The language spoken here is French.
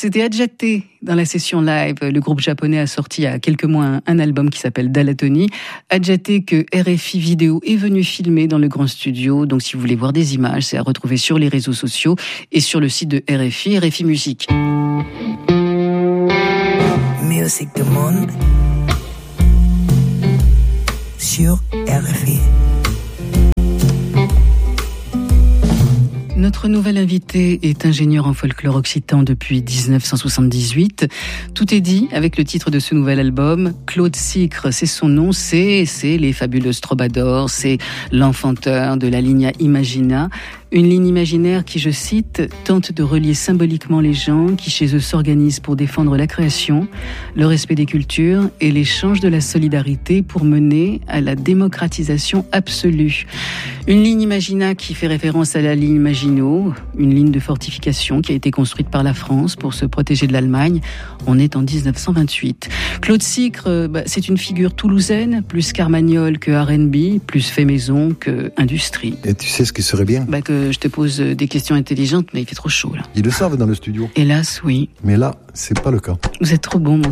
C'était Adjate dans la session live. Le groupe japonais a sorti il y a quelques mois un album qui s'appelle Dalatoni. Adjate que RFI Vidéo est venu filmer dans le grand studio. Donc si vous voulez voir des images, c'est à retrouver sur les réseaux sociaux et sur le site de RFI, RFI Musique. Musique du monde sur RFI. Notre nouvel invité est ingénieur en folklore occitan depuis 1978. Tout est dit avec le titre de ce nouvel album. Claude Sicre, c'est son nom, c'est les fabuleuses Trobadors, c'est l'enfanteur de la Lignea Imagina. Une ligne imaginaire qui, je cite, tente de relier symboliquement les gens qui chez eux s'organisent pour défendre la création, le respect des cultures et l'échange de la solidarité pour mener à la démocratisation absolue. Une ligne Imagina qui fait référence à la ligne Maginot, une ligne de fortification qui a été construite par la France pour se protéger de l'Allemagne. On est en 1928. Claude Sicre, c'est une figure toulousaine, plus carmagnole que R&B, plus fait maison que industrie. Et tu sais ce qui serait bien ? Que je te pose des questions intelligentes, mais il fait trop chaud là. Ils le savent dans le studio. Hélas, oui. Mais là, c'est pas le cas. Vous êtes trop bon, mon